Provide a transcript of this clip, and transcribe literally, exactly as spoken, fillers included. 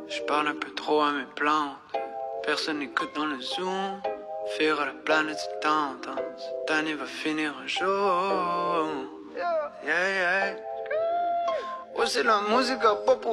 Je parle un peu trop à mes plantes. Personne n'écoute dans le zoom. Faire à la planète c'est tendance. Cette année va finir un jour. Yeah, yeah. Ouais, c'est la musique à pas pour